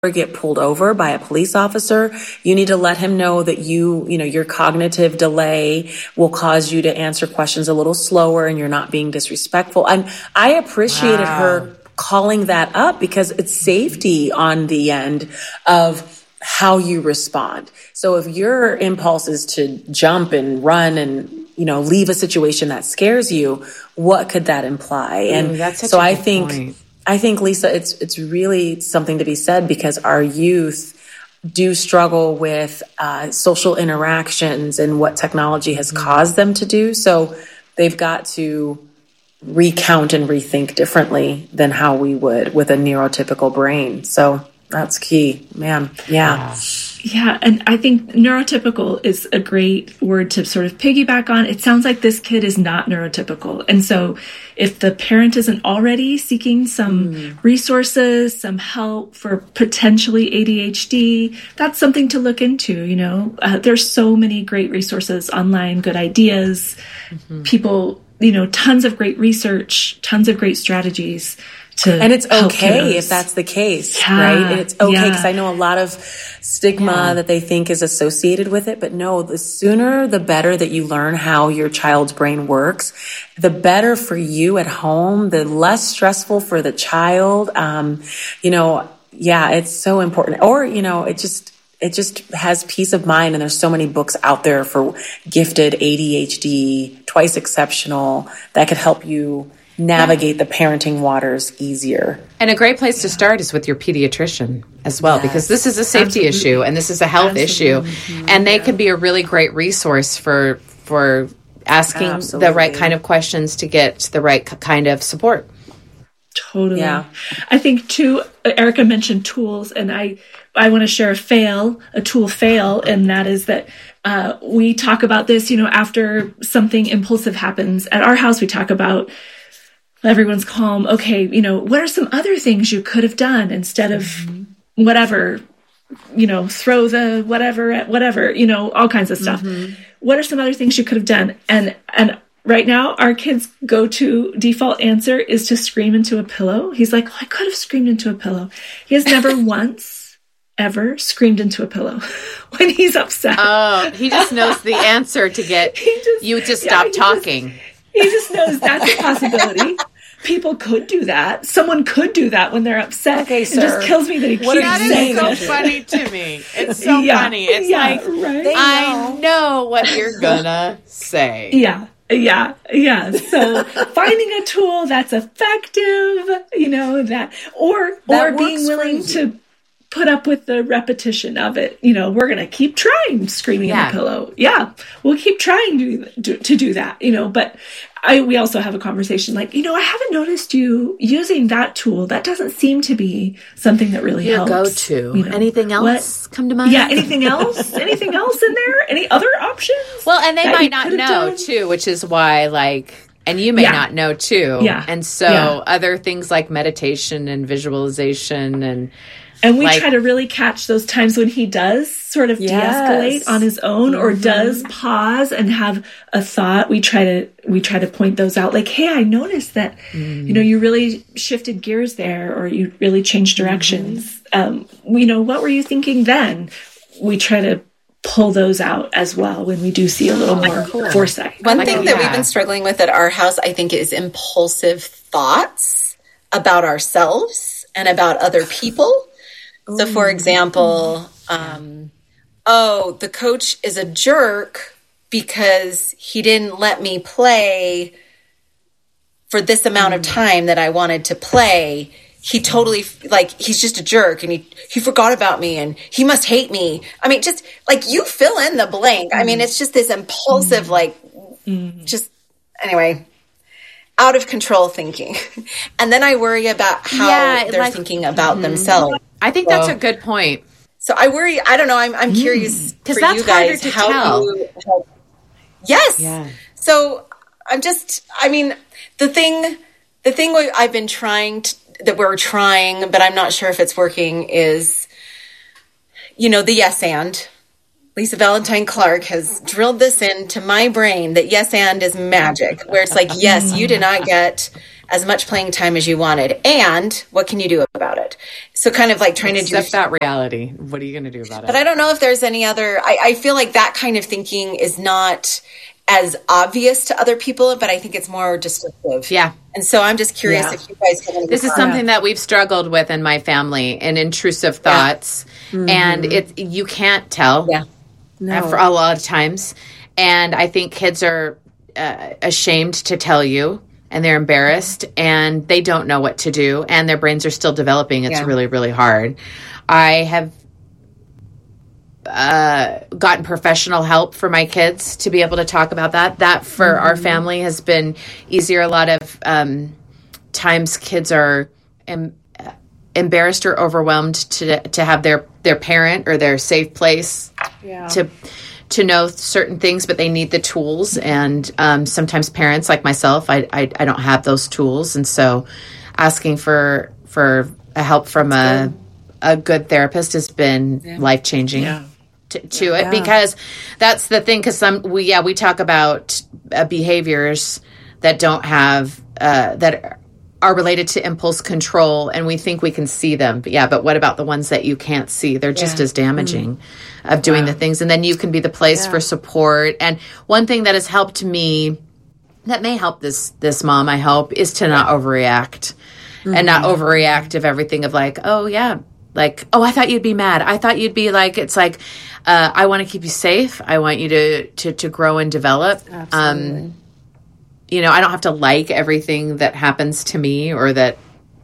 get pulled over by a police officer, you need to let him know that your cognitive delay will cause you to answer questions a little slower and you're not being disrespectful. And I appreciated her calling that up because it's safety on the end of how you respond. So if your impulse is to jump and run and, leave a situation that scares you, what could that imply? And that's such so a good point. I think, Lisa, it's really something to be said because our youth do struggle with social interactions and what technology has caused them to do. So they've got to recount and rethink differently than how we would with a neurotypical brain. So that's key, man. Yeah. Yeah. And I think neurotypical is a great word to sort of piggyback on. It sounds like this kid is not neurotypical. And so if the parent isn't already seeking some resources, some help for potentially ADHD, that's something to look into. There's so many great resources online, good ideas, people, tons of great research, tons of great strategies. And it's okay if that's the case, right? And it's okay because I know a lot of stigma that they think is associated with it. But no, the sooner, the better that you learn how your child's brain works, the better for you at home, the less stressful for the child. It's so important. Or, it just has peace of mind. And there's so many books out there for gifted ADHD, twice exceptional, that could help you navigate the parenting waters easier. And a great place to start is with your pediatrician as well, because this is a safety issue and this is a health issue. And they could be a really great resource for asking the right kind of questions to get the right kind of support. Totally. Yeah. I think too, Erica mentioned tools, and I want to share a tool fail, and that is that we talk about this, after something impulsive happens at our house, we talk about everyone's calm. Okay, what are some other things you could have done instead of whatever, throw the whatever at whatever, all kinds of stuff. What are some other things you could have done? And right now, our kid's go-to default answer is to scream into a pillow. He's like, I could have screamed into a pillow. He has never once ever screamed into a pillow when he's upset. Oh, he just knows the answer to get you to stop talking. He just knows that's a possibility. People could do that. Someone could do that when they're upset. Okay, sir. It just kills me that he keeps saying that. It's so funny to me. It's so funny. It's right? I know what you're gonna say. Yeah. So finding a tool that's effective, or being willing to put up with the repetition of it. We're going to keep trying screaming in the pillow. Yeah, we'll keep trying to do that, but we also have a conversation like, I haven't noticed you using that tool. That doesn't seem to be something that really helps. Your go-to. Anything else come to mind? Yeah, anything else? Anything else in there? Any other options? Well, and they might not know, too, which is why, and you may not know, too. Yeah. And so other things like meditation and visualization and we try to really catch those times when he does sort of de-escalate on his own or does pause and have a thought. We try to point those out. Like, hey, I noticed that, you really shifted gears there, or you really changed directions. What were you thinking then? We try to pull those out as well when we do see a little more foresight. One thing that we've been struggling with at our house, I think, is impulsive thoughts about ourselves and about other people. So, for example, the coach is a jerk because he didn't let me play for this amount of time that I wanted to play. He totally, he's just a jerk, and he forgot about me, and he must hate me. I mean, just, you fill in the blank. I mean, it's just this impulsive, anyway, out of control thinking. And then I worry about how they're thinking about themselves. I think that's a good point. So I worry. I don't know. I'm curious for that's you guys harder to how tell. you help. Yes. Yeah. So the thing I've been trying that we're trying, but I'm not sure if it's working, is the yes and. Lisa Valentine Clark has drilled this into my brain that yes and is magic, where it's like, yes, you did not get as much playing time as you wanted. And what can you do about it? So kind of like trying to accept that reality. What are you going to do about it? But I don't know if there's any other, I feel like that kind of thinking is not as obvious to other people, but I think it's more descriptive. Yeah. And so I'm just curious if you guys have any. This is something that we've struggled with in my family, and intrusive thoughts. And you can't tell for a lot of times. And I think kids are ashamed to tell you, and they're embarrassed, and they don't know what to do, and their brains are still developing. It's really, really hard. I have gotten professional help for my kids to be able to talk about that. That for our family has been easier. A lot of times kids are embarrassed or overwhelmed to have their parent or their safe place to know certain things, but they need the tools. And sometimes parents like myself, I don't have those tools. And so asking for a help from a good therapist has been life-changing to it, because that's the thing. Because we talk about behaviors that don't have that are related to impulse control, and we think we can see them. But what about the ones that you can't see? They're just as damaging of doing the things. And then you can be the place for support. And one thing that has helped me, that may help this mom, I hope, is to not overreact. And not overreact of everything of like, like, I thought you'd be mad. I thought you'd be like, it's like, I want to keep you safe. I want you to grow and develop. Absolutely. I don't have to like everything that happens to me or that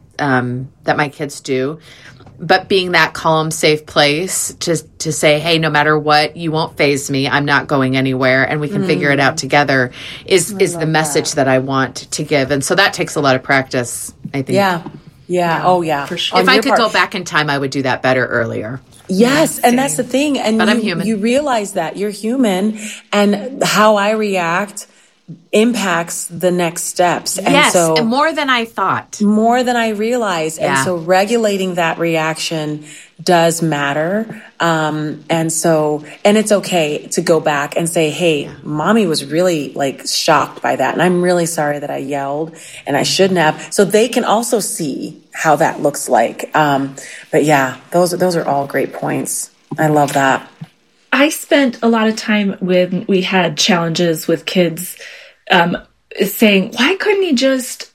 my kids do, but being that calm, safe place to say, hey, no matter what, you won't faze me. I'm not going anywhere, and we can figure it out together is the message that I want to give. And so that takes a lot of practice, I think. Yeah. Oh, yeah. For sure. If I could go back in time, I would do that better earlier. Yes. And that's the thing. And but I'm human. You realize that you're human, and how I react impacts the next steps. And and more than I thought. More than I realized. And so regulating that reaction does matter. And it's okay to go back and say, hey, mommy was really like shocked by that. And I'm really sorry that I yelled and I shouldn't have. So they can also see how that looks like. But yeah, those are all great points. I love that. I spent a lot of time when we had challenges with kids saying, why didn't he just,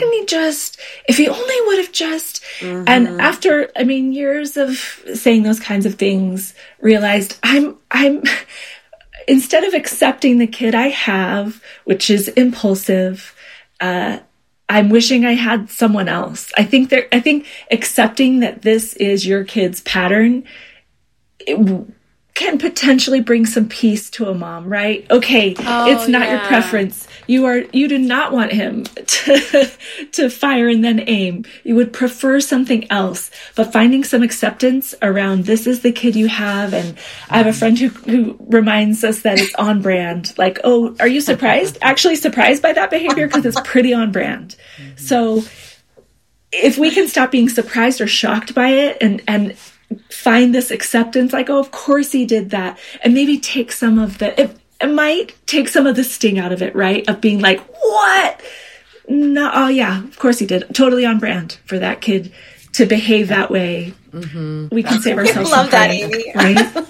if he only would have just, and after, years of saying those kinds of things, realized I'm instead of accepting the kid I have, which is impulsive, I'm wishing I had someone else. I think accepting that this is your kid's pattern, can potentially bring some peace to a mom, right? Okay, it's not your preference. You do not want him to fire and then aim. You would prefer something else. But finding some acceptance around this is the kid you have. And I have a friend who reminds us that it's on brand. Like, oh, are you surprised? Actually surprised by that behavior because it's pretty on brand. So if we can stop being surprised or shocked by it and find this acceptance, like, oh, of course he did that, and maybe take some of it might take some of the sting out of it, right? Of being like, what? No, oh yeah, of course he did. Totally on brand for that kid to behave that way. We can save ourselves some that, Amy. Right?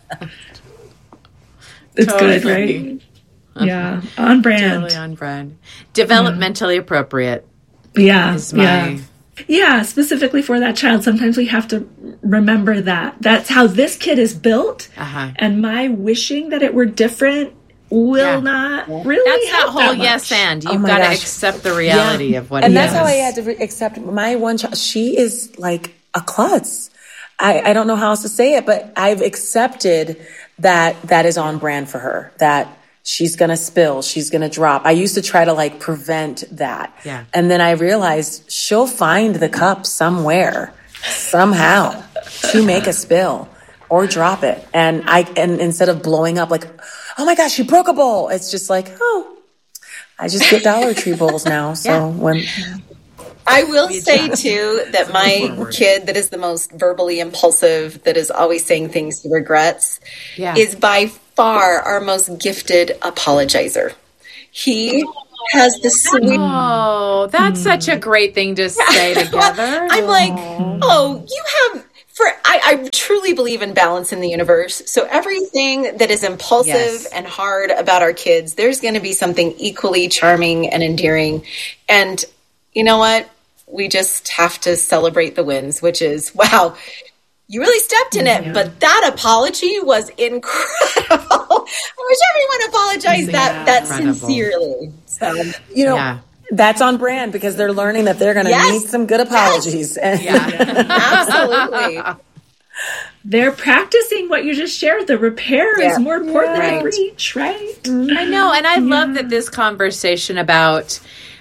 It's totally good, right? Yeah, on brand. Totally on brand. Developmentally appropriate. Yeah, Yeah, specifically for that child. Sometimes we have to remember that. That's how this kid is built. And my wishing that it were different will not really help. That's that whole yes and. You've got to accept the reality of what it is. And that's how I had to accept my one child. She is like a klutz. I don't know how else to say it, but I've accepted that is on brand for her. That she's going to spill. She's going to drop. I used to try to prevent that. Yeah. And then I realized she'll find the cup somewhere, somehow to make a spill or drop it. And instead of blowing up like, oh my gosh, she broke a bowl. It's just like, oh, I just get Dollar Tree bowls now. So I will say too that my kid that is the most verbally impulsive, that is always saying things he regrets, is by far our most gifted apologizer. He has the sweet. Oh, that's such a great thing to say together. I'm like, oh, you have. I truly believe in balance in the universe. So everything that is impulsive and hard about our kids, there's going to be something equally charming and endearing. And you know what? We just have to celebrate the wins, which is, wow, you really stepped in it, but that apology was incredible. I wish everyone apologized that sincerely. So, that's on brand because they're learning that they're going to need some good apologies. Absolutely. They're practicing what you just shared. The repair is more important than the breach, right? I know. And I love that this conversation about,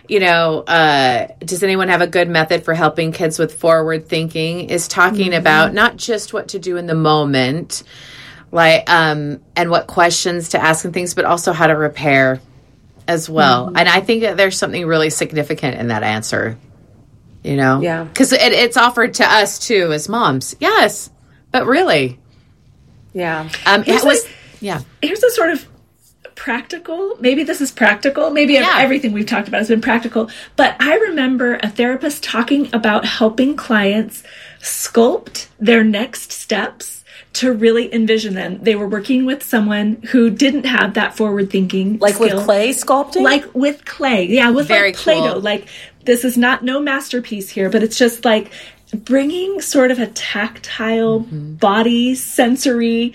does anyone have a good method for helping kids with forward thinking is talking about not just what to do in the moment, like, and what questions to ask and things, but also how to repair as well. And I think that there's something really significant in that answer, because it's offered to us too as moms. Yes, but really. Yeah. Here's a sort of practical, maybe this is practical, maybe everything we've talked about has been practical, but I remember a therapist talking about helping clients sculpt their next steps to really envision them. They were working with someone who didn't have that forward thinking like skill. With clay sculpting? Like with clay. Yeah, with Very Play-Doh. cool. Like, this is no masterpiece here, but it's just like bringing sort of a tactile body sensory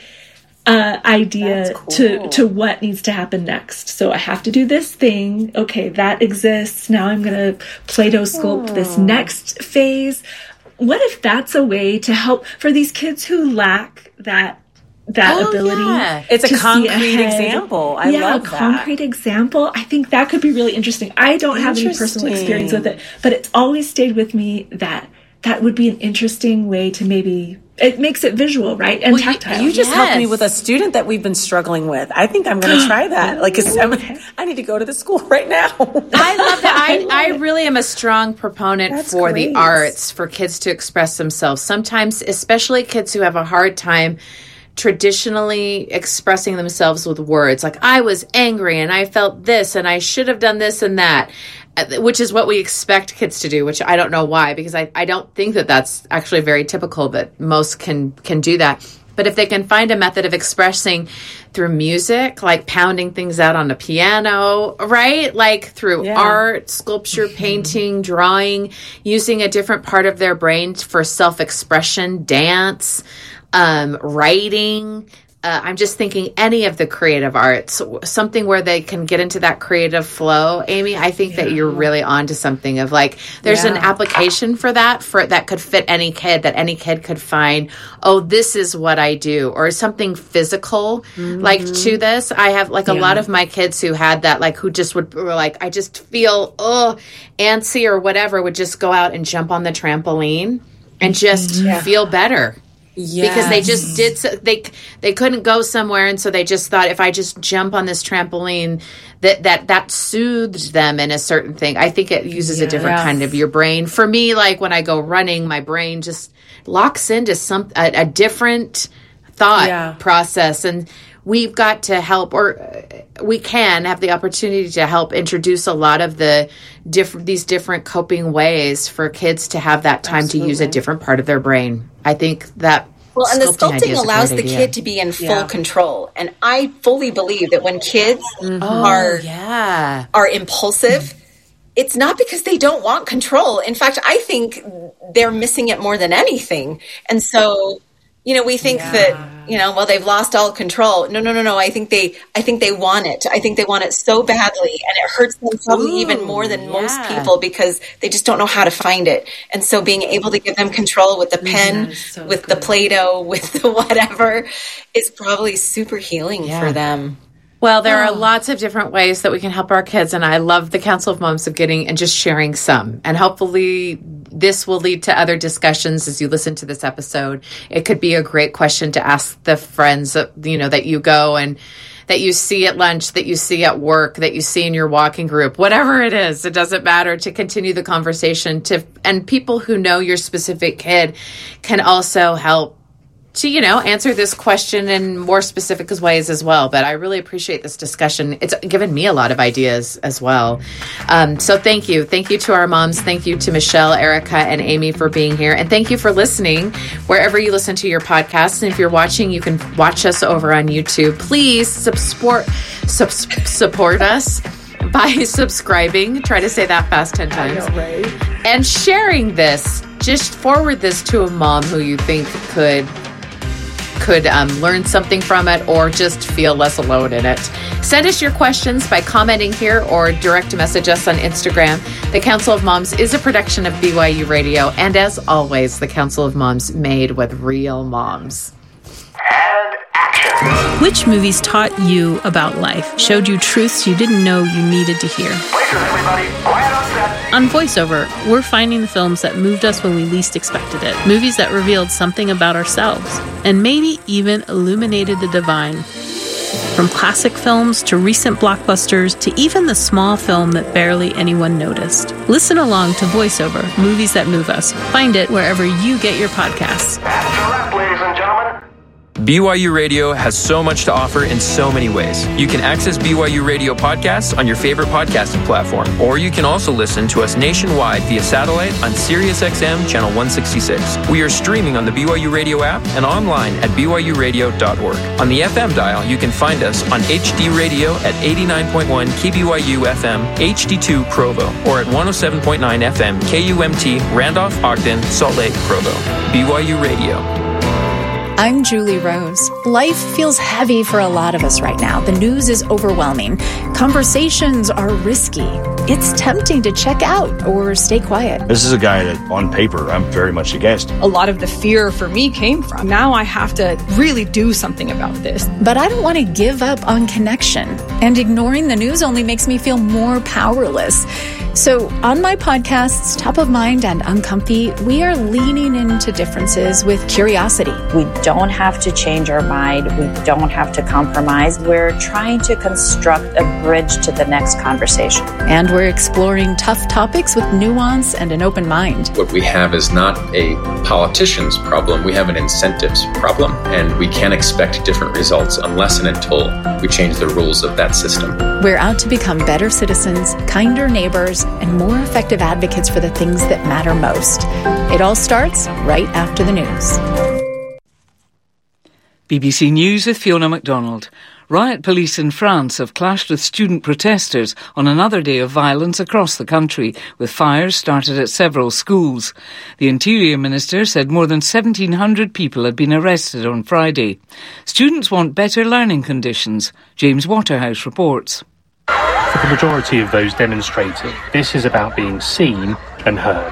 idea to what needs to happen next. So I have to do this thing. Okay, that exists. Now I'm going to Play-Doh sculpt this next phase. What if that's a way to help for these kids who lack that ability? Yeah. It's a concrete example. I love that. Concrete example. I think that could be really interesting. I don't have any personal experience with it, but it's always stayed with me that would be an interesting way to maybe. It makes it visual, right? And tactile. You just helped me with a student that we've been struggling with. I think I'm going to try that. I need to go to the school right now. I love that. I really am a strong proponent for the arts, for kids to express themselves. Sometimes, especially kids who have a hard time traditionally expressing themselves with words. Like, I was angry and I felt this and I should have done this and that. Which is what we expect kids to do, which I don't know why, because I don't think that that's actually very typical that most can do that. But if they can find a method of expressing through music, like pounding things out on the piano, right? Like through art, sculpture, painting, drawing, using a different part of their brain for self-expression, dance, writing, I'm just thinking any of the creative arts, something where they can get into that creative flow. Amy, I think that you're really onto something of like, there's an application for that could fit any kid, that any kid could find, oh, this is what I do, or something physical like to this. I have like a lot of my kids who had that, like who just were like, I just feel, antsy or whatever, would just go out and jump on the trampoline and just feel better. Yes. Because they just did, they couldn't go somewhere, and so they just thought, if I just jump on this trampoline, that soothed them in a certain thing. I think it uses a different kind of your brain. For me, like when I go running, my brain just locks into a different thought process, and we've got to help, or we can have the opportunity to help introduce a lot of these different coping ways for kids to have that time to use a different part of their brain. I think that and the sculpting allows the kid to be in full control. And I fully believe that when kids are impulsive, it's not because they don't want control. In fact, I think they're missing it more than anything. And so, we think that, they've lost all control. No. I think they want it. I think they want it so badly, and it hurts them probably even more than most people because they just don't know how to find it. And so being able to give them control with the pen, with the Play-Doh, with the whatever is probably super healing for them. Well, there are lots of different ways that we can help our kids, and I love the Council of Moms of getting and just sharing some. And hopefully this will lead to other discussions as you listen to this episode. It could be a great question to ask the friends that you go and that you see at lunch, that you see at work, that you see in your walking group, whatever it is. It doesn't matter, to continue the conversation. And people who know your specific kid can also help answer this question in more specific ways as well. But I really appreciate this discussion. It's given me a lot of ideas as well. So thank you. Thank you to our moms. Thank you to Michelle, Erica, and Amy for being here. And thank you for listening wherever you listen to your podcasts. And if you're watching, you can watch us over on YouTube. Please support us by subscribing. Try to say that fast 10 times. I know, right? And sharing this. Just forward this to a mom who you think could learn something from it or just feel less alone in it. Send us your questions by commenting here or direct message us on Instagram. The Council of Moms is a production of BYU Radio. And as always, the Council of Moms made with real moms. And action. Which movies taught you about life, showed you truths you didn't know you needed to hear? Players, everybody. Quiet on set. On VoiceOver, we're finding the films that moved us when we least expected it. Movies that revealed something about ourselves, and maybe even illuminated the divine. From classic films to recent blockbusters to even the small film that barely anyone noticed. Listen along to VoiceOver, Movies That Move Us. Find it wherever you get your podcasts. That's a wrap, ladies and gentlemen. BYU Radio has so much to offer in so many ways. You can access BYU Radio podcasts on your favorite podcasting platform, or you can also listen to us nationwide via satellite on SiriusXM Channel 166. We are streaming on the BYU Radio app and online at byuradio.org. On the FM dial, you can find us on HD Radio at 89.1 KBYU FM, HD2 Provo, or at 107.9 FM KUMT Randolph, Ogden, Salt Lake, Provo. BYU Radio. I'm Julie Rose. Life feels heavy for a lot of us right now. The news is overwhelming. Conversations are risky. It's tempting to check out or stay quiet. This is a guy that, on paper, I'm very much against. A lot of the fear for me came from, now I have to really do something about this. But I don't want to give up on connection. And ignoring the news only makes me feel more powerless. So on my podcasts, Top of Mind and Uncomfy, we are leaning into differences with curiosity. We don't have to change our mind. We don't have to compromise. We're trying to construct a bridge to the next conversation. And we're exploring tough topics with nuance and an open mind. What we have is not a politician's problem. We have an incentives problem. And we can't expect different results unless and until we change the rules of that system. We're out to become better citizens, kinder neighbors, and more effective advocates for the things that matter most. It all starts right after the news. BBC News with Fiona MacDonald. Riot police in France have clashed with student protesters on another day of violence across the country, with fires started at several schools. The Interior Minister said more than 1,700 people had been arrested on Friday. Students want better learning conditions. James Waterhouse reports. For the majority of those demonstrating, this is about being seen and heard.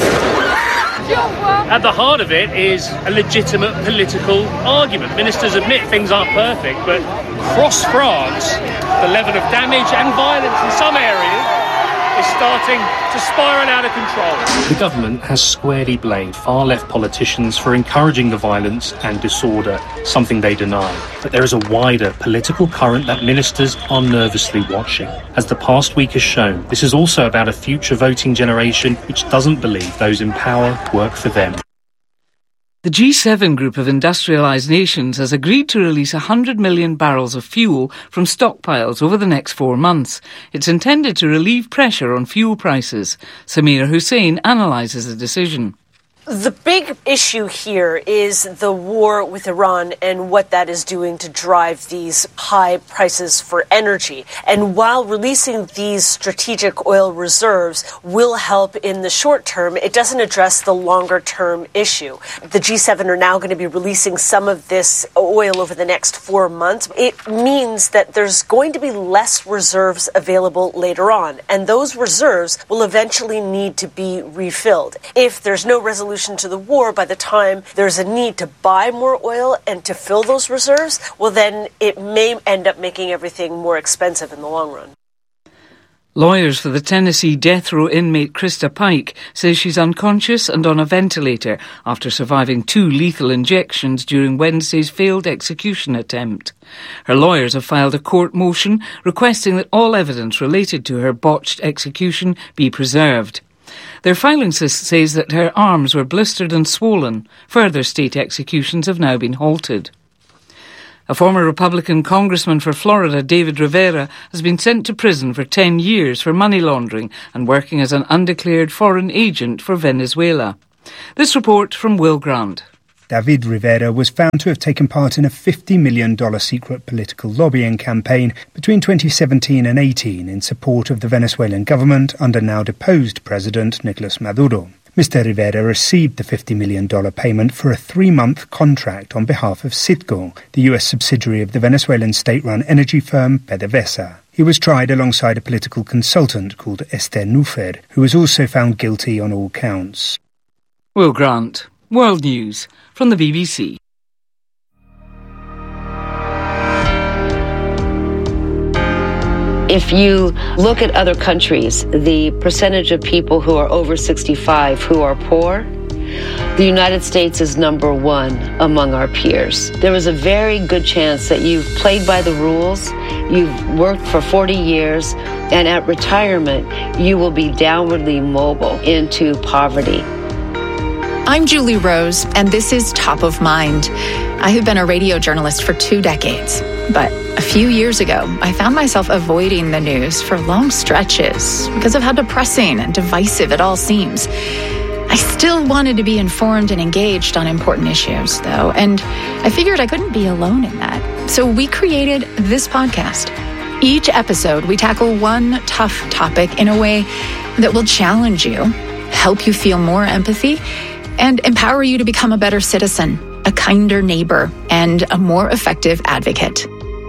At the heart of it is a legitimate political argument. Ministers admit things aren't perfect, but across France, the level of damage and violence in some areas is starting to spiral out of control. The government has squarely blamed far-left politicians for encouraging the violence and disorder, something they deny. But there is a wider political current that ministers are nervously watching. As the past week has shown, this is also about a future voting generation which doesn't believe those in power work for them. The G7 group of industrialised nations has agreed to release 100 million barrels of fuel from stockpiles over the next 4 months. It's intended to relieve pressure on fuel prices. Samira Hussain analyses the decision. The big issue here is the war with Iran and what that is doing to drive these high prices for energy. And while releasing these strategic oil reserves will help in the short term, it doesn't address the longer term issue. The G7 are now going to be releasing some of this oil over the next 4 months. It means that there's going to be less reserves available later on, and those reserves will eventually need to be refilled. If there's no resolution to the war by the time there's a need to buy more oil and to fill those reserves, well, then it may end up making everything more expensive in the long run. Lawyers for the Tennessee death row inmate Krista Pike say she's unconscious and on a ventilator after surviving 2 lethal injections during Wednesday's failed execution attempt. Her lawyers have filed a court motion requesting that all evidence related to her botched execution be preserved. Their filing says that her arms were blistered and swollen. Further state executions have now been halted. A former Republican congressman for Florida, David Rivera, has been sent to prison for 10 years for money laundering and working as an undeclared foreign agent for Venezuela. This report from Will Grant. David Rivera was found to have taken part in a $50 million secret political lobbying campaign between 2017 and 18 in support of the Venezuelan government under now deposed President Nicolas Maduro. Mr. Rivera received the $50 million payment for a 3-month contract on behalf of Citgo, the U.S. subsidiary of the Venezuelan state-run energy firm PDVSA. He was tried alongside a political consultant called Esther Nufer, who was also found guilty on all counts. Will Grant, World News from the BBC. If you look at other countries, the percentage of people who are over 65 who are poor, the United States is number 1 among our peers. There is a very good chance that you've played by the rules, you've worked for 40 years, and at retirement, you will be downwardly mobile into poverty. I'm Julie Rose, and this is Top of Mind. I have been a radio journalist for 2 decades, but a few years ago, I found myself avoiding the news for long stretches because of how depressing and divisive it all seems. I still wanted to be informed and engaged on important issues, though, and I figured I couldn't be alone in that. So we created this podcast. Each episode, we tackle one tough topic in a way that will challenge you, help you feel more empathy, and empower you to become a better citizen, a kinder neighbor, and a more effective advocate.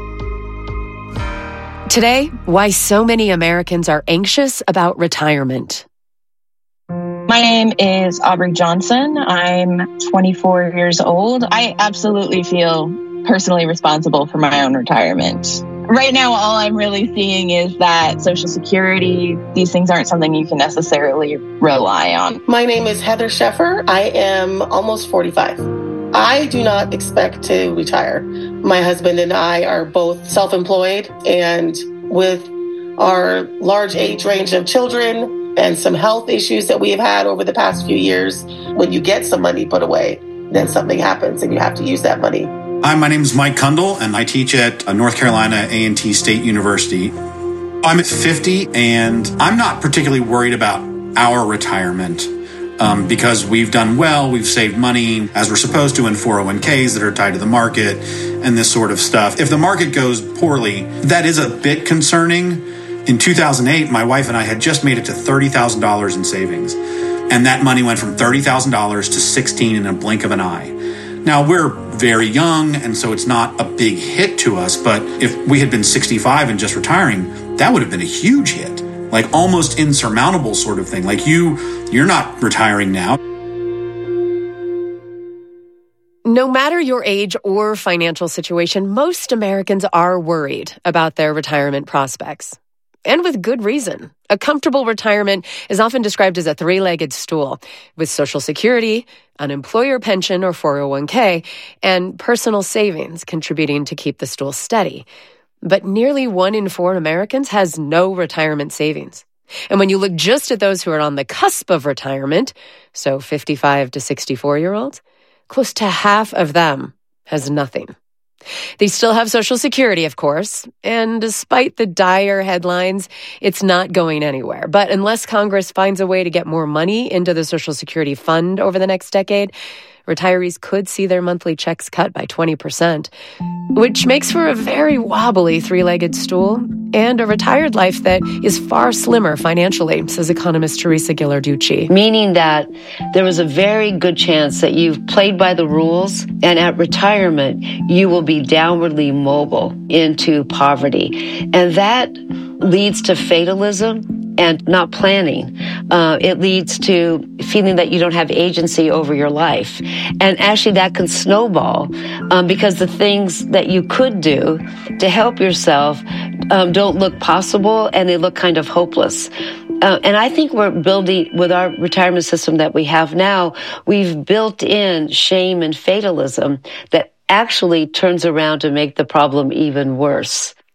Today, why so many Americans are anxious about retirement. My name is Aubrey Johnson. I'm 24 years old. I absolutely feel personally responsible for my own retirement. Right now, all I'm really seeing is that Social Security, these things aren't something you can necessarily rely on. My name is Heather Sheffer. I am almost 45. I do not expect to retire. My husband and I are both self-employed, and with our large age range of children and some health issues that we have had over the past few years, when you get some money put away, then something happens and you have to use that money. Hi, my name is Mike Kundle, and I teach at North Carolina A&T State University. I'm 50, and I'm not particularly worried about our retirement because we've done well. We've saved money as we're supposed to in 401ks that are tied to the market and this sort of stuff. If the market goes poorly, that is a bit concerning. In 2008, my wife and I had just made it to $30,000 in savings, and that money went from $30,000 to $16,000 in a blink of an eye. Now, we're very young, and so it's not a big hit to us, but if we had been 65 and just retiring, that would have been a huge hit, like almost insurmountable sort of thing. Like you're not retiring now. No matter your age or financial situation, most Americans are worried about their retirement prospects. And with good reason. A comfortable retirement is often described as a 3-legged stool, with Social Security, an employer pension or 401k, and personal savings contributing to keep the stool steady. But nearly 1 in 4 Americans has no retirement savings. And when you look just at those who are on the cusp of retirement, so 55 to 64-year-olds, close to half of them has nothing. They still have Social Security, of course, and despite the dire headlines, it's not going anywhere. But unless Congress finds a way to get more money into the Social Security fund over the next decade, retirees could see their monthly checks cut by 20%, which makes for a very wobbly 3-legged stool and a retired life that is far slimmer financially, says economist Teresa Ghilarducci. Meaning that there is a very good chance that you've played by the rules, and at retirement, you will be downwardly mobile into poverty. And that leads to fatalism and not planning. It leads to feeling that you don't have agency over your life. And actually that can snowball because the things that you could do to help yourself don't look possible, and they look kind of hopeless. And I think we're building, with our retirement system that we have now, we've built in shame and fatalism that actually turns around to make the problem even worse.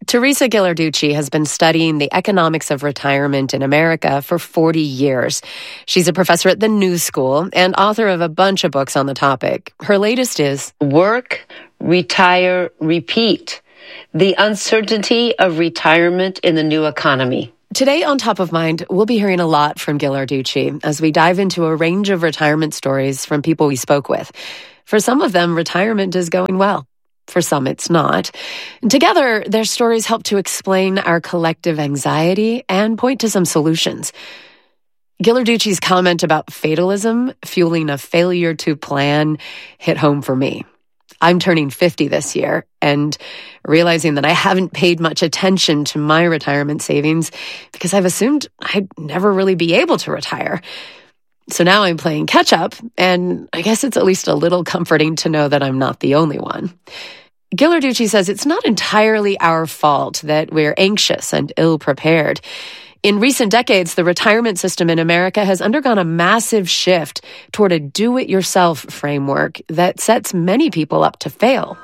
Teresa Ghilarducci has been studying the economics of retirement in America for 40 years. She's a professor at the New School and author of a bunch of books on the topic. Her latest is Work, Retire, Repeat: The Uncertainty of Retirement in the New Economy. Today on Top of Mind, we'll be hearing a lot from Ghilarducci as we dive into a range of retirement stories from people we spoke with. For some of them, retirement is going well. For some, it's not. And together, their stories help to explain our collective anxiety and point to some solutions. Ghilarducci's comment about fatalism fueling a failure to plan hit home for me. I'm turning 50 this year and realizing that I haven't paid much attention to my retirement savings because I've assumed I'd never really be able to retire. So now I'm playing catch up, and I guess it's at least a little comforting to know that I'm not the only one. Ghilarducci says it's not entirely our fault that we're anxious and ill-prepared. In recent decades, the retirement system in America has undergone a massive shift toward a do-it-yourself framework that sets many people up to fail.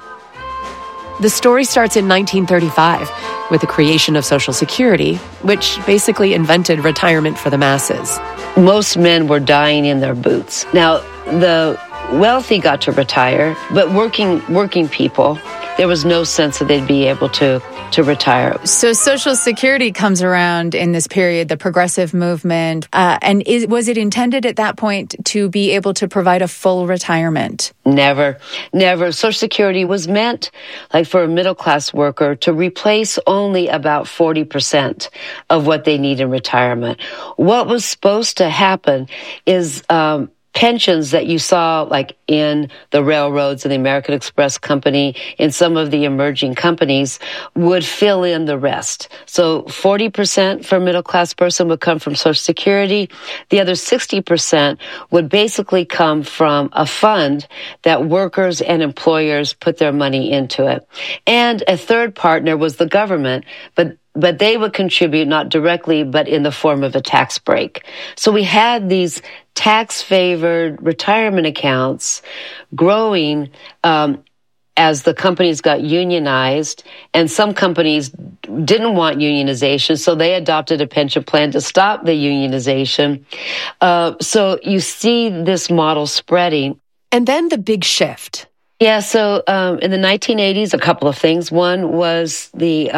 The story starts in 1935 with the creation of Social Security, which basically invented retirement for the masses. Most men were dying in their boots. Now, the wealthy got to retire, but working people, there was no sense that they'd be able to retire. So Social Security comes around in this period, the progressive movement, and was it intended at that point to be able to provide a full retirement? Never. Social Security was meant, like for a middle-class worker, to replace only about 40% of what they need in retirement. What was supposed to happen is pensions that you saw like in the railroads and the American Express Company, in some of the emerging companies, would fill in the rest. So 40% for a middle-class person would come from Social Security. The other 60% would basically come from a fund that workers and employers put their money into it. And a third partner was the government, but they would contribute not directly, but in the form of a tax break. So we had these tax-favored retirement accounts growing as the companies got unionized, and some companies didn't want unionization, so they adopted a pension plan to stop the unionization. So you see this model spreading. And then the big shift. Yeah, so in the 1980s, a couple of things. One was the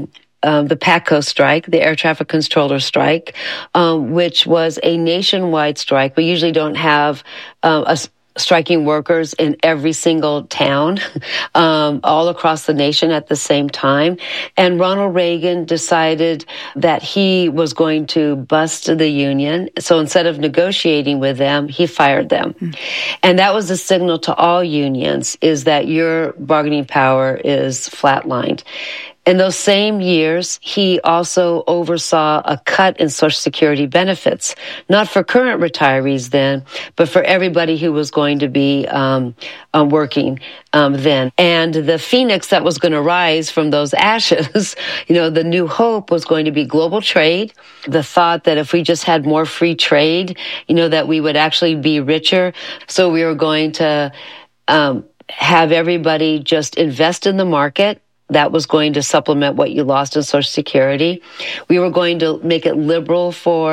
PATCO strike, the air traffic controller strike, which was a nationwide strike. We usually don't have striking workers in every single town all across the nation at the same time. And Ronald Reagan decided that he was going to bust the union. So instead of negotiating with them, he fired them. Mm. And that was a signal to all unions, is that your bargaining power is flatlined. In those same years, he also oversaw a cut in Social Security benefits, not for current retirees then, but for everybody who was going to be working then. And the phoenix that was going to rise from those ashes, the new hope was going to be global trade, the thought that if we just had more free trade, that we would actually be richer. So we were going to have everybody just invest in the market. That was going to supplement what you lost in Social Security. We were going to make it liberal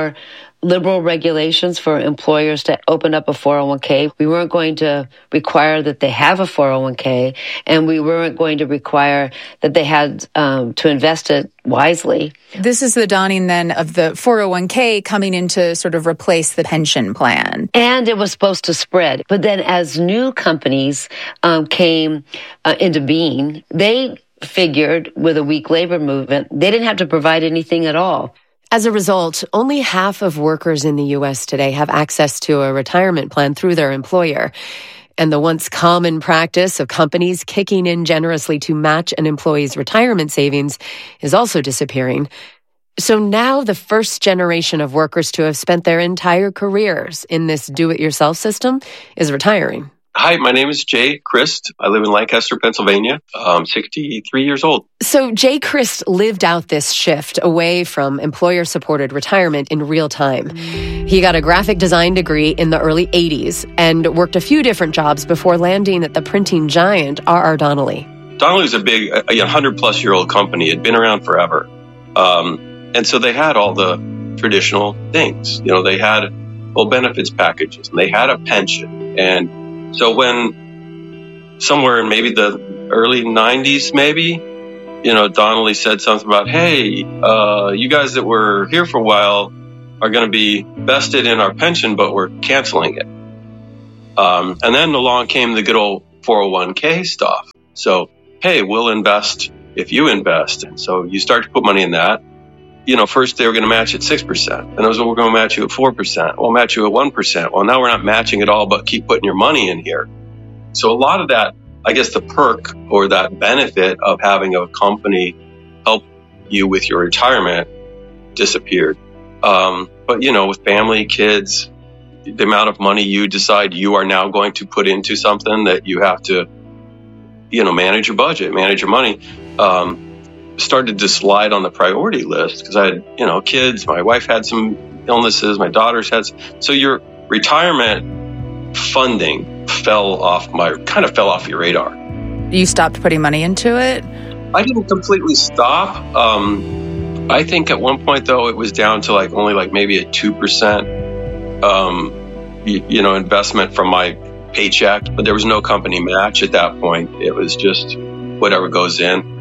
regulations for employers to open up a 401k. We weren't going to require that they have a 401k, and we weren't going to require that they had to invest it wisely. This is the dawning then of the 401k coming in to sort of replace the pension plan. And it was supposed to spread. But then as new companies came into being, they figured with a weak labor movement, they didn't have to provide anything at all. As a result, only half of workers in the U.S. today have access to a retirement plan through their employer. And the once common practice of companies kicking in generously to match an employee's retirement savings is also disappearing. So now the first generation of workers to have spent their entire careers in this do-it-yourself system is retiring. Hi, my name is Jay Christ. I live in Lancaster, Pennsylvania. I'm 63 years old. So Jay Christ lived out this shift away from employer-supported retirement in real time. He got a graphic design degree in the early 80s and worked a few different jobs before landing at the printing giant R.R. Donnelley. Donnelly's a big, 100-plus-year-old company. It had been around forever. And so they had all the traditional things. They had full benefits packages, and they had a pension. And so when somewhere in maybe the early 90s, Donnelly said something about, hey, you guys that were here for a while are going to be vested in our pension, but we're canceling it. And then along came the good old 401k stuff. So, hey, we'll invest if you invest. And so you start to put money in that. First they were going to match at 6%. And we're going to match you at 4%. We'll match you at 1%. Well, now we're not matching at all, but keep putting your money in here. So a lot of that, I guess the perk or that benefit of having a company help you with your retirement disappeared. But, with family, kids, the amount of money you decide you are now going to put into something that you have to, manage your budget, manage your money, started to slide on the priority list because I had, kids. My wife had some illnesses. My daughters had some. So your retirement funding fell off your radar. You stopped putting money into it? I didn't completely stop. I think at one point, though, it was down to only maybe a 2%, investment from my paycheck. But there was no company match at that point. It was just whatever goes in.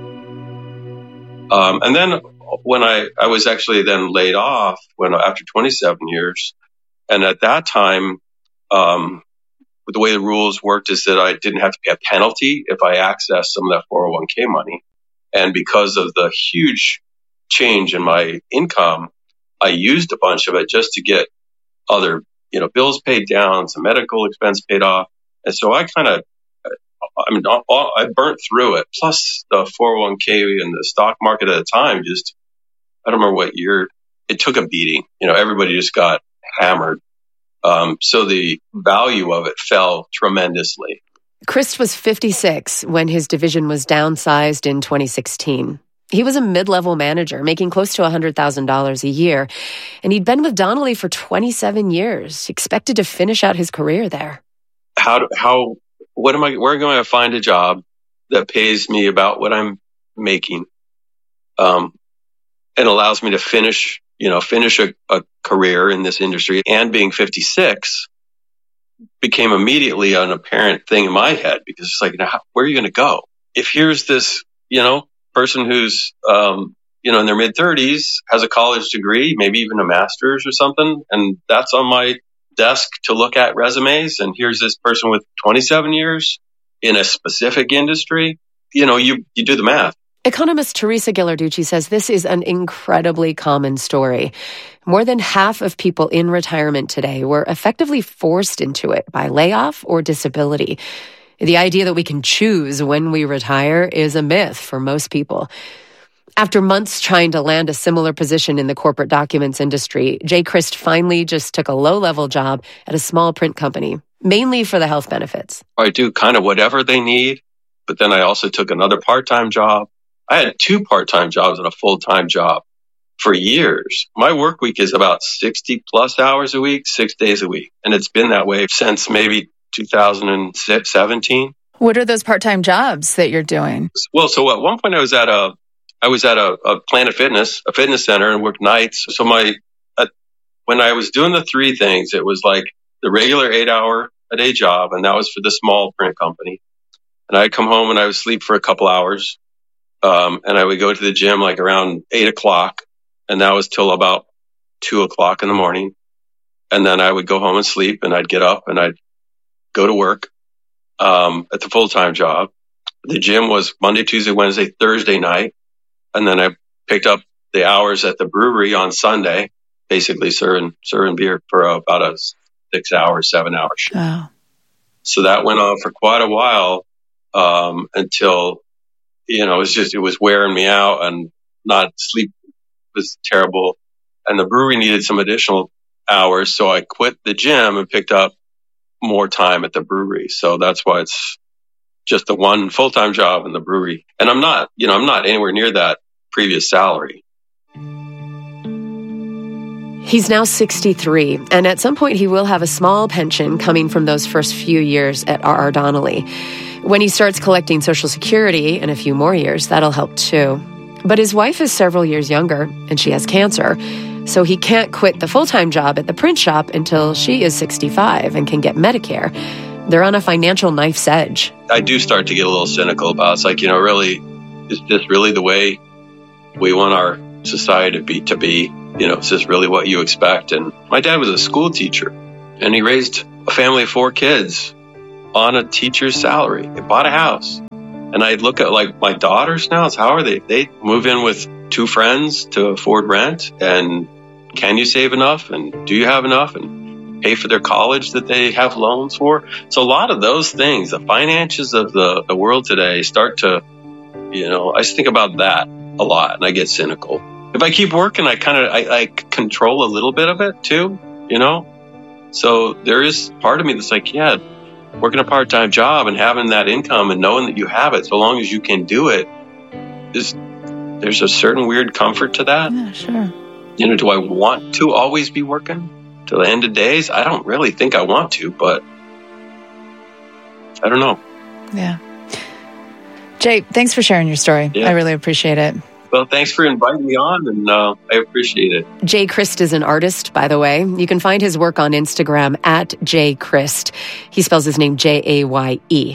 And then when I was actually then laid off after 27 years, and at that time, the way the rules worked is that I didn't have to pay a penalty if I accessed some of that 401k money. And because of the huge change in my income, I used a bunch of it just to get other, bills paid down, some medical expense paid off. And so I burnt through it. Plus the 401k and the stock market at the time, I don't remember what year, it took a beating. Everybody just got hammered. So the value of it fell tremendously. Chris was 56 when his division was downsized in 2016. He was a mid-level manager making close to $100,000 a year, and he'd been with Donnelly for 27 years, expected to finish out his career there. Where am I going to find a job that pays me about what I'm making, and allows me to finish a career in this industry? And being 56 became immediately an apparent thing in my head, because it's where are you going to go? If here's this, person who's, in their mid 30s, has a college degree, maybe even a master's or something, and that's on my desk to look at resumes, and here's this person with 27 years in a specific industry, you do the math. Economist Teresa Ghilarducci says this is an incredibly common story. More than half of people in retirement today were effectively forced into it by layoff or disability. The idea that we can choose when we retire is a myth for most people. After months trying to land a similar position in the corporate documents industry, Jay Christ finally just took a low-level job at a small print company, mainly for the health benefits. I do kind of whatever they need, but then I also took another part-time job. I had 2 part-time jobs and a full-time job for years. My work week is about 60-plus hours a week, 6 days a week. And it's been that way since maybe 2017. What are those part-time jobs that you're doing? Well, so at one point I was at a Planet Fitness, a fitness center, and worked nights. So when I was doing the 3 things, it was the regular 8-hour-a-day job, and that was for the small print company. And I'd come home and I would sleep for a couple hours. And I would go to the gym around 8 o'clock, and that was till about 2 o'clock in the morning. And then I would go home and sleep, and I'd get up and I'd go to work at the full-time job. The gym was Monday, Tuesday, Wednesday, Thursday night. And then I picked up the hours at the brewery on Sunday, basically serving beer for about a 7 hour shift. Wow. So that went on for quite a while, until, it was wearing me out, and not sleep was terrible. And the brewery needed some additional hours. So I quit the gym and picked up more time at the brewery. So that's why it's just the one full-time job in the brewery. And I'm not anywhere near that previous salary. He's now 63, and at some point he will have a small pension coming from those first few years at R.R. Donnelley. When he starts collecting Social Security in a few more years, that'll help too. But his wife is several years younger, and she has cancer, so he can't quit the full-time job at the print shop until she is 65 and can get Medicare. They're on a financial knife's edge. I do start to get a little cynical about it. It's like, really, is this really the way we want our society to be? Is this really what you expect? And my dad was a school teacher, and he raised a family of 4 kids on a teacher's salary. He bought a house. And I look at my daughters now, how are they? They move in with 2 friends to afford rent. And can you save enough? And do you have enough? And pay for their college that they have loans for? So a lot of those things, the finances of the world today start to, I just think about that a lot, and I get cynical. If I keep working, I control a little bit of it too, So there is part of me that's like, yeah, working a part-time job and having that income and knowing that you have it, so long as you can do it, there's a certain weird comfort to that. Yeah, sure. Do I want to always be working to the end of days? I don't really think I want to, but I don't know. Yeah. Jay, thanks for sharing your story. Yeah. I really appreciate it. Well, thanks for inviting me on, and I appreciate it. Jay Christ is an artist, by the way. You can find his work on Instagram at Jay Christ. He spells his name Jaye.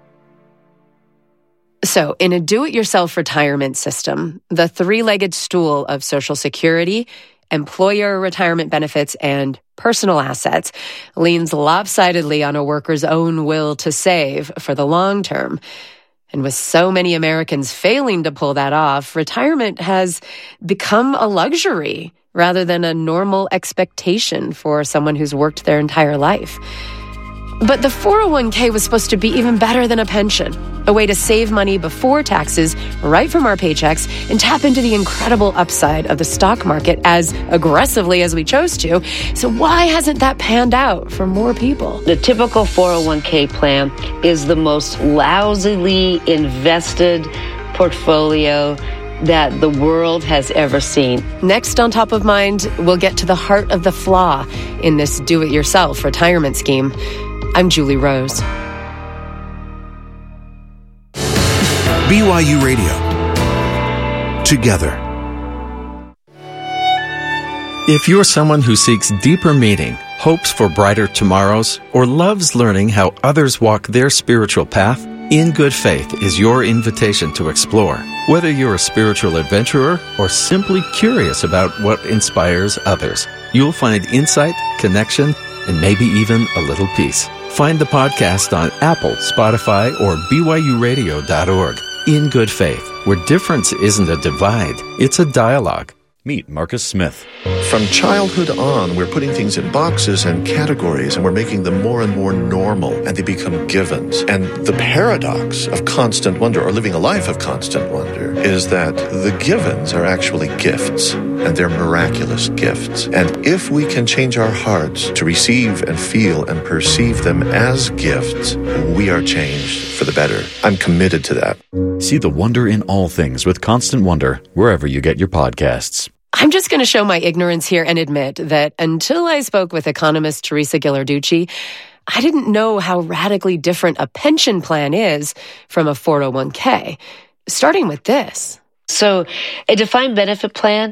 So, in a do-it-yourself retirement system, the 3-legged stool of Social Security, employer retirement benefits, and personal assets leans lopsidedly on a worker's own will to save for the long term. And with so many Americans failing to pull that off, retirement has become a luxury rather than a normal expectation for someone who's worked their entire life. But the 401k was supposed to be even better than a pension, a way to save money before taxes right from our paychecks and tap into the incredible upside of the stock market as aggressively as we chose to. So why hasn't that panned out for more people? The typical 401k plan is the most lousily invested portfolio that the world has ever seen. Next on Top of Mind, we'll get to the heart of the flaw in this do-it-yourself retirement scheme. I'm Julie Rose. BYU Radio. Together. If you're someone who seeks deeper meaning, hopes for brighter tomorrows, or loves learning how others walk their spiritual path, In Good Faith is your invitation to explore. Whether you're a spiritual adventurer or simply curious about what inspires others, you'll find insight, connection, and maybe even a little peace. Find the podcast on Apple, Spotify, or BYURadio.org. In Good Faith, where difference isn't a divide, it's a dialogue. Meet Marcus Smith. From childhood on, we're putting things in boxes and categories, and we're making them more and more normal, and they become givens. And the paradox of constant wonder, or living a life of constant wonder, is that the givens are actually gifts, and they're miraculous gifts. And if we can change our hearts to receive and feel and perceive them as gifts, we are changed for the better. I'm committed to that. See the wonder in all things with Constant Wonder, wherever you get your podcasts. I'm just going to show my ignorance here and admit that until I spoke with economist Teresa Ghilarducci, I didn't know how radically different a pension plan is from a 401k. Starting with this. So a defined benefit plan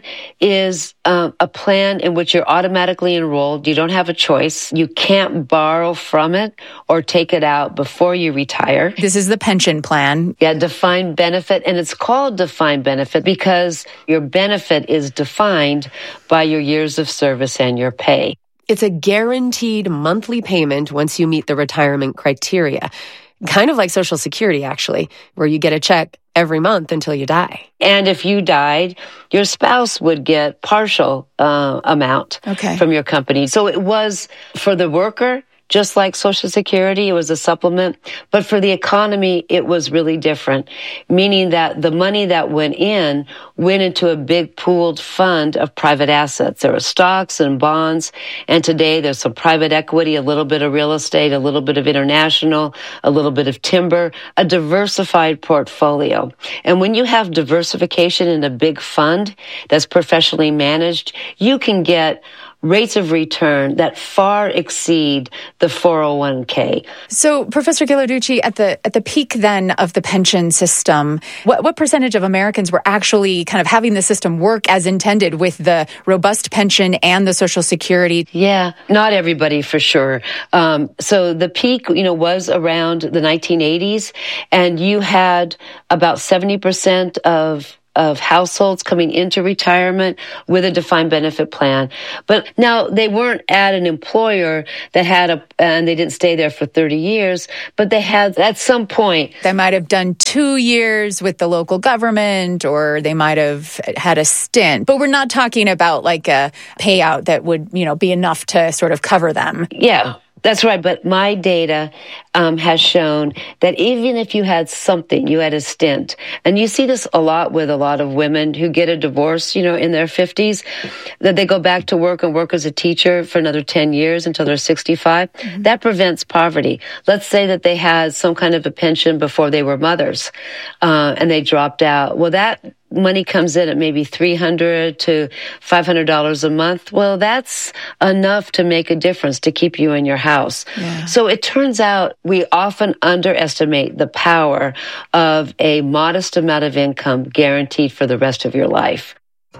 is a plan in which you're automatically enrolled. You don't have a choice. You can't borrow from it or take it out before you retire. This is the pension plan. Yeah, defined benefit. And it's called defined benefit because your benefit is defined by your years of service and your pay. It's a guaranteed monthly payment once you meet the retirement criteria. Kind of like Social Security, actually, where you get a check every month until you die. And if you died, your spouse would get partial amount from your company. So it was for the worker, just like Social Security, it was a supplement. But for the economy, it was really different, meaning that the money that went into a big pooled fund of private assets. There were stocks and bonds, and today there's some private equity, a little bit of real estate, a little bit of international, a little bit of timber, a diversified portfolio. And when you have diversification in a big fund that's professionally managed, you can get rates of return that far exceed the 401k. So, Professor Ghilarducci, at the peak then of the pension system, what percentage of Americans were actually kind of having the system work as intended with the robust pension and the Social Security? Yeah, not everybody for sure. So the peak, was around the 1980s, and you had about 70% of households coming into retirement with a defined benefit plan. But now they weren't at an employer that had and they didn't stay there for 30 years, but they had at some point. They might have done 2 years with the local government, or they might have had a stint. But we're not talking about like a payout that would, be enough to sort of cover them. Yeah. That's right. But my data has shown that even if you had something, you had a stint, and you see this a lot with a lot of women who get a divorce, in their 50s, that they go back to work and work as a teacher for another 10 years until they're 65. Mm-hmm. That prevents poverty. Let's say that they had some kind of a pension before they were mothers, and they dropped out. Well, that money comes in at maybe $300 to $500 a month. Well, that's enough to make a difference to keep you in your house. Yeah. So it turns out we often underestimate the power of a modest amount of income guaranteed for the rest of your life.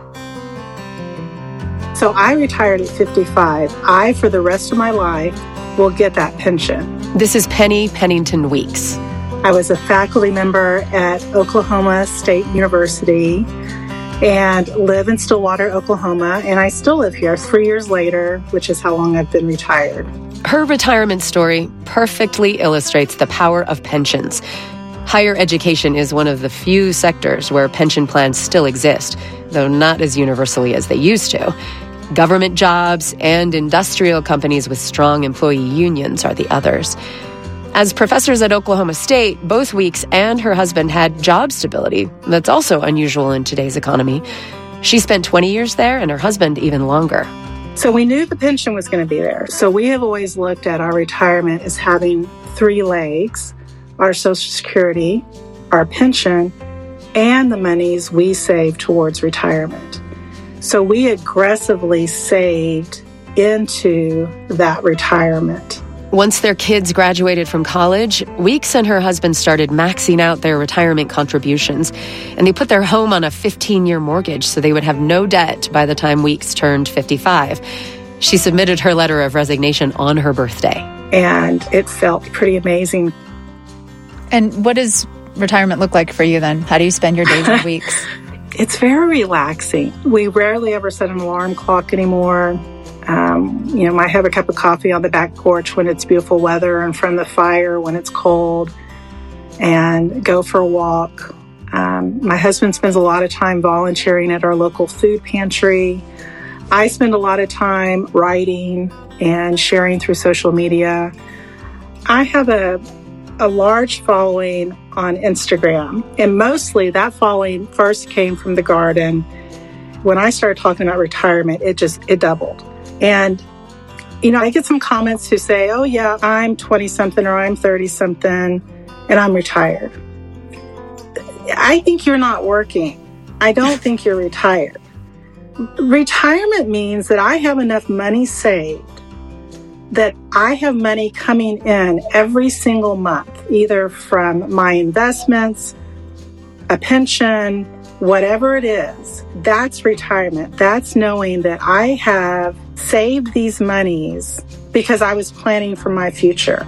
So I retired at 55. I, for the rest of my life, will get that pension. This is Penny Pennington Weeks. I was a faculty member at Oklahoma State University and live in Stillwater, Oklahoma, and I still live here 3 years later, which is how long I've been retired. Her retirement story perfectly illustrates the power of pensions. Higher education is one of the few sectors where pension plans still exist, though not as universally as they used to. Government jobs and industrial companies with strong employee unions are the others. As professors at Oklahoma State, both Weeks and her husband had job stability. That's also unusual in today's economy. She spent 20 years there, and her husband even longer. So we knew the pension was going to be there. So we have always looked at our retirement as having 3 legs: our Social Security, our pension, and the monies we save towards retirement. So we aggressively saved into that retirement. Once their kids graduated from college, Weeks and her husband started maxing out their retirement contributions, and they put their home on a 15-year mortgage so they would have no debt by the time Weeks turned 55. She submitted her letter of resignation on her birthday. And it felt pretty amazing. And what does retirement look like for you then? How do you spend your days and weeks? It's very relaxing. We rarely ever set an alarm clock anymore. I have a cup of coffee on the back porch when it's beautiful weather, in front of the fire when it's cold, and go for a walk. My husband spends a lot of time volunteering at our local food pantry. I spend a lot of time writing and sharing through social media. I have a large following on Instagram, and mostly that following first came from the garden. When I started talking about retirement, it doubled. And, I get some comments who say, oh yeah, I'm 20-something or I'm 30-something and I'm retired. I think you're not working. I don't think you're retired. Retirement means that I have enough money saved, that I have money coming in every single month, either from my investments, a pension, whatever it is. That's retirement. That's knowing that I have saved these monies because I was planning for my future.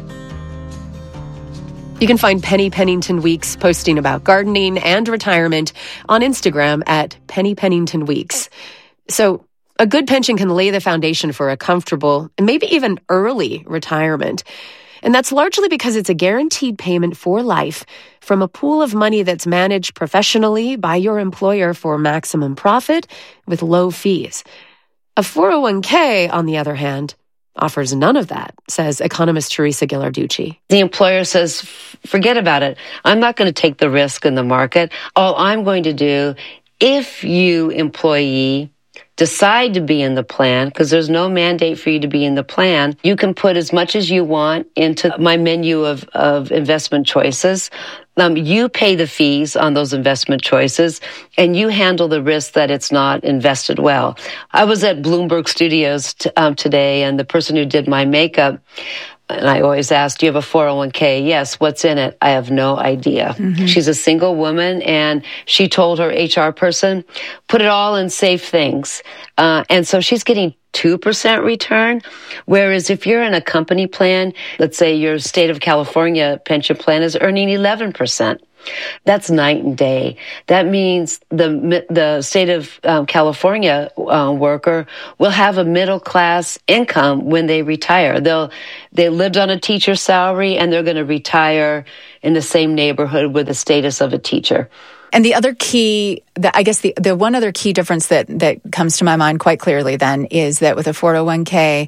You can find Penny Pennington Weeks posting about gardening and retirement on Instagram at Penny Pennington Weeks. So a good pension can lay the foundation for a comfortable and maybe even early retirement. And that's largely because it's a guaranteed payment for life from a pool of money that's managed professionally by your employer for maximum profit with low fees. A 401k, on the other hand, offers none of that, says economist Teresa Ghilarducci. The employer says, forget about it. I'm not going to take the risk in the market. All I'm going to do, if you, employee, decide to be in the plan, because there's no mandate for you to be in the plan, you can put as much as you want into my menu of investment choices. You pay the fees on those investment choices, and you handle the risk that it's not invested well. I was at Bloomberg Studios today, and the person who did my makeup, and I always ask, do you have a 401k? Yes. What's in it? I have no idea. Mm-hmm. She's a single woman, and she told her HR person, put it all in safe things. And so she's getting 2% return. Whereas if you're in a company plan, let's say your state of California pension plan is earning 11%. That's night and day. That means the state of California worker will have a middle class income when they retire. They lived on a teacher's salary, and they're going to retire in the same neighborhood with the status of a teacher. And the other key, I guess the one other key difference that comes to my mind quite clearly then is that with a 401k,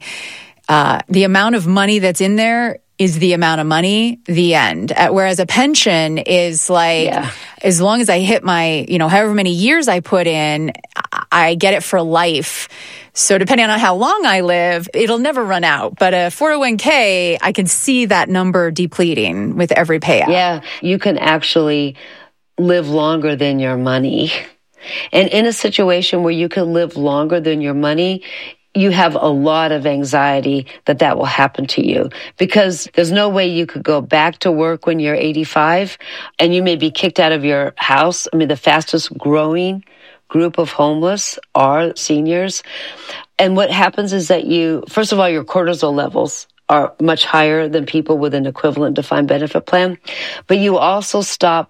the amount of money that's in there is the amount of money, the end. Whereas a pension is like, as long as I hit my, however many years I put in, I get it for life. So depending on how long I live, it'll never run out. But a 401k, I can see that number depleting with every payout. Yeah, you can actually live longer than your money. And in a situation where you can live longer than your money, you have a lot of anxiety that will happen to you, because there's no way you could go back to work when you're 85 and you may be kicked out of your house. I mean, the fastest growing group of homeless are seniors. And what happens is that first of all, your cortisol levels are much higher than people with an equivalent defined benefit plan, but you also stop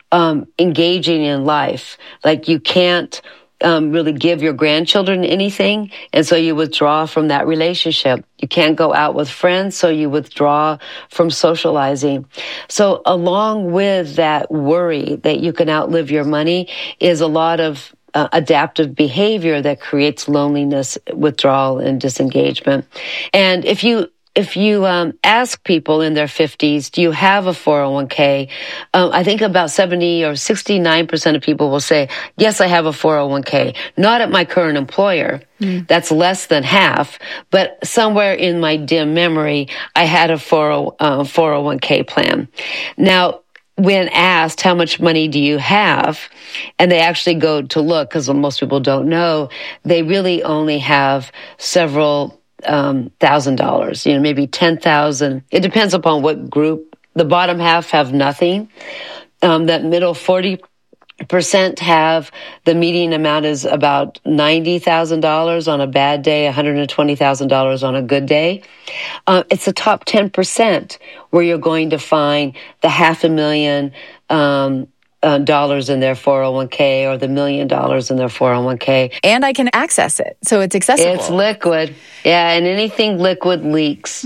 engaging in life. Like you can't really give your grandchildren anything, and so you withdraw from that relationship. You can't go out with friends, so you withdraw from socializing. So along with that worry that you can outlive your money is a lot of adaptive behavior that creates loneliness, withdrawal, and disengagement. And if you ask people in their 50s, do you have a 401k? I think about 70 or 69% of people will say, yes, I have a 401k. Not at my current employer. That's less than half. But somewhere in my dim memory, I had a 401k plan. Now, when asked how much money do you have, and they actually go to look, because most people don't know, they really only have several $1,000, maybe 10,000. It depends upon what group. The bottom half have nothing. That middle 40% have, the median amount is about $90,000 on a bad day, $120,000 on a good day. It's the top 10% where you're going to find the $500,000 dollars in their 401k or the $1 million in their 401k. And I can access it, so it's accessible. It's liquid. Yeah, and anything liquid leaks.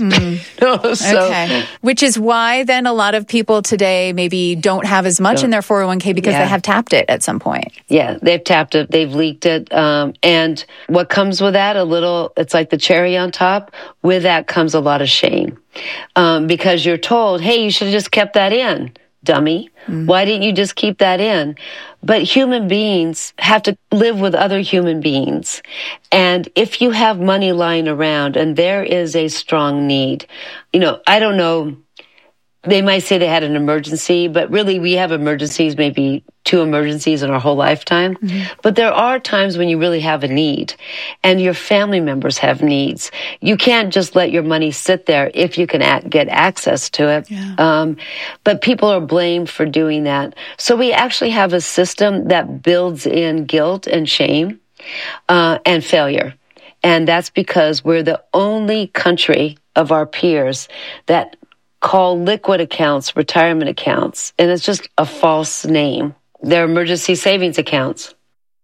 Okay. Which is why then a lot of people today maybe don't have as much in their 401k because they have tapped it at some point. Yeah, they've tapped it, they've leaked it. And what comes with that, it's like the cherry on top. With that comes a lot of shame. Because you're told, hey, you should have just kept that in. Dummy. Why didn't you just keep that in? But human beings have to live with other human beings. And if you have money lying around and there is a strong need, I don't know, they might say they had an emergency, but really we have emergencies, maybe 2 emergencies in our whole lifetime. But there are times when you really have a need and your family members have needs. You can't just let your money sit there if you can get access to it. But people are blamed for doing that. So we actually have a system that builds in guilt and shame and failure. And that's because we're the only country of our peers that call liquid accounts retirement accounts, and it's just a false name. They're emergency savings accounts.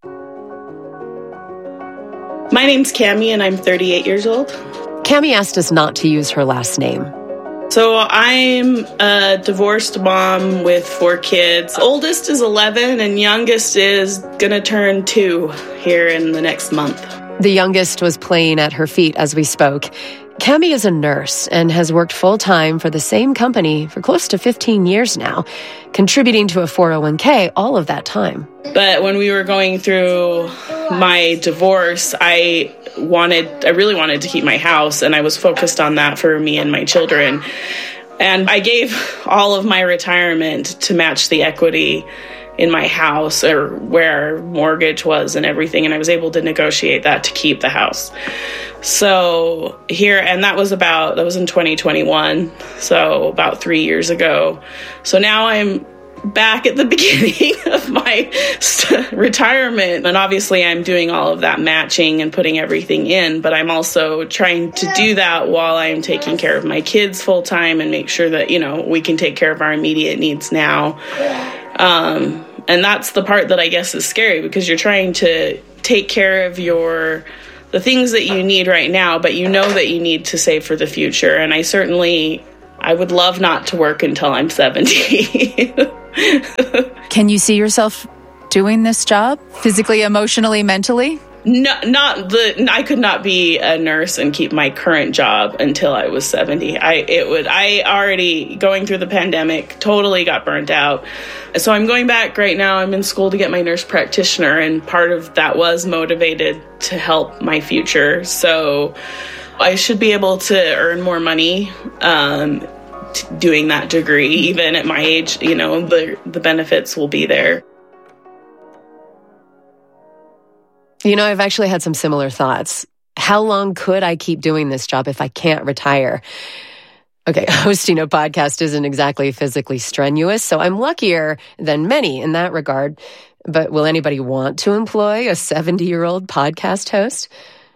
My name's Cammie, and I'm 38 years old. Cammie asked us not to use her last name. So I'm a divorced mom with 4 kids. Oldest is 11, and youngest is going to turn 2 here in the next month. The youngest was playing at her feet as we spoke. Cammie is a nurse and has worked full-time for the same company for close to 15 years now, contributing to a 401k all of that time. But when we were going through my divorce, I really wanted to keep my house, and I was focused on that for me and my children. And I gave all of my retirement to match the equity in my house, or where our mortgage was and everything, and I was able to negotiate that to keep the house. So here, and that was in 2021, so about 3 years ago. So now I'm back at the beginning of my retirement, and obviously I'm doing all of that matching and putting everything in, but I'm also trying to do that while I'm taking care of my kids full time and make sure that, we can take care of our immediate needs now. And that's the part that I guess is scary, because you're trying to take care of the things that you need right now, but you know that you need to save for the future. And I would love not to work until I'm 70. Can you see yourself doing this job physically, emotionally, mentally? No, I could not be a nurse and keep my current job until I was 70. I already, going through the pandemic, totally got burnt out. So I'm going back right now. I'm in school to get my nurse practitioner, and part of that was motivated to help my future. So I should be able to earn more money doing that degree. Even at my age, the benefits will be there. I've actually had some similar thoughts. How long could I keep doing this job if I can't retire? Okay, hosting a podcast isn't exactly physically strenuous, so I'm luckier than many in that regard. But will anybody want to employ a 70-year-old podcast host?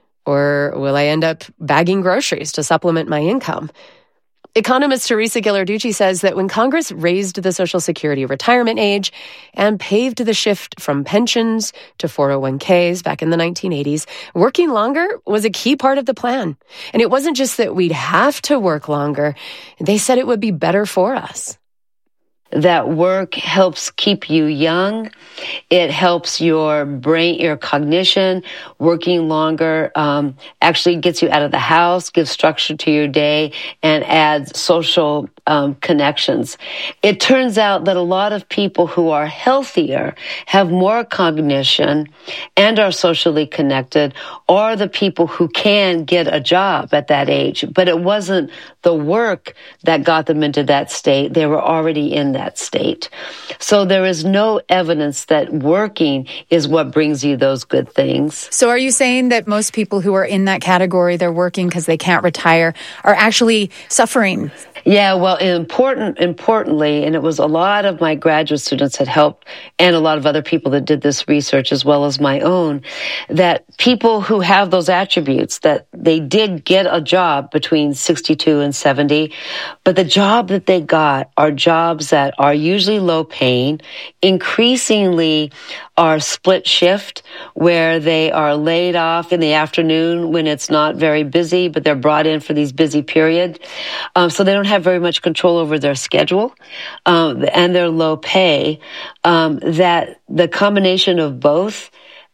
Or will I end up bagging groceries to supplement my income? Economist Teresa Ghilarducci says that when Congress raised the Social Security retirement age and paved the shift from pensions to 401ks back in the 1980s, working longer was a key part of the plan. And it wasn't just that we'd have to work longer. They said it would be better for us. That work helps keep you young. It helps your brain, your cognition. Working longer actually gets you out of the house, gives structure to your day, and adds social connections. It turns out that a lot of people who are healthier, have more cognition, and are socially connected are the people who can get a job at that age. But it wasn't the work that got them into that state. They were already in that state. So there is no evidence that working is what brings you those good things. So are you saying that most people who are in that category, they're working because they can't retire, are actually suffering? Yeah, well, importantly, and it was a lot of my graduate students that helped, and a lot of other people that did this research as well as my own, that people who have those attributes, that they did get a job between 62 and 70, but the job that they got are jobs that are usually low paying, increasingly are split shift, where they are laid off in the afternoon when it's not very busy, but they're brought in for these busy periods. So they don't have very much control over their schedule, and their low pay, that the combination of both,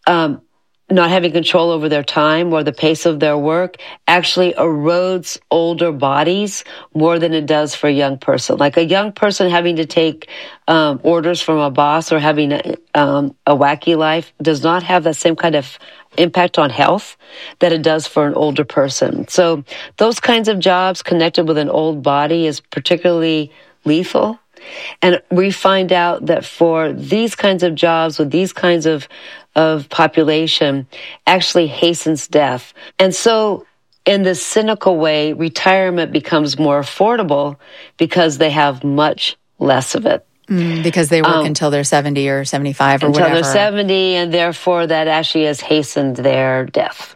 not having control over their time or the pace of their work, actually erodes older bodies more than it does for a young person. Like a young person having to take orders from a boss or having a wacky life does not have that same kind of impact on health that it does for an older person. So those kinds of jobs connected with an old body is particularly lethal. And we find out that for these kinds of jobs with these kinds of population actually hastens death. And so in this cynical way, retirement becomes more affordable because they have much less of it. Because they work until they're 70 or 75 or whatever. Until they're 70, and therefore that actually has hastened their death.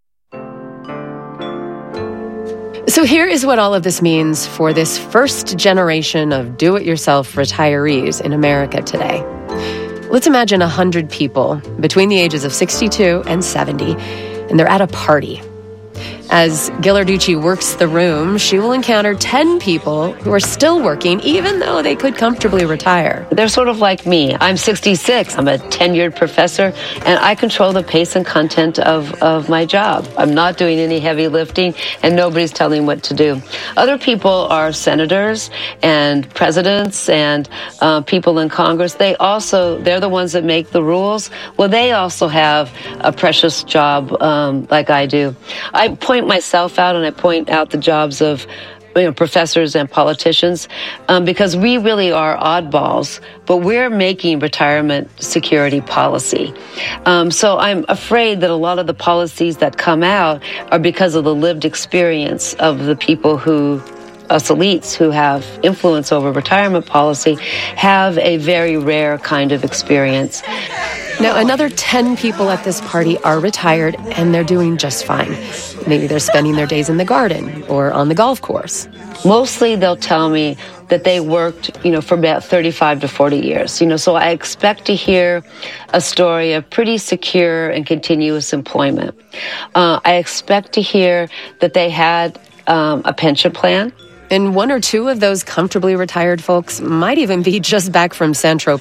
So here is what all of this means for this first generation of do-it-yourself retirees in America today. Let's imagine 100 people between the ages of 62 and 70, and they're at a party. As Ghilarducci works the room, she will encounter 10 people who are still working, even though they could comfortably retire. They're sort of like me. I'm 66. I'm a tenured professor, and I control the pace and content of my job. I'm not doing any heavy lifting, and nobody's telling what to do. Other people are senators and presidents and people in Congress. They're the ones that make the rules. Well, they also have a precious job like I do. I point myself out, and I point out the jobs of professors and politicians because we really are oddballs, but we're making retirement security policy. So I'm afraid that a lot of the policies that come out are because of the lived experience of the people who, us elites who have influence over retirement policy, have a very rare kind of experience. Now, another 10 people at this party are retired, and they're doing just fine. Maybe they're spending their days in the garden or on the golf course. Mostly they'll tell me that they worked, for about 35 to 40 years. So I expect to hear a story of pretty secure and continuous employment. I expect to hear that they had a pension plan. And one or two of those comfortably retired folks might even be just back from Saint-Tropez.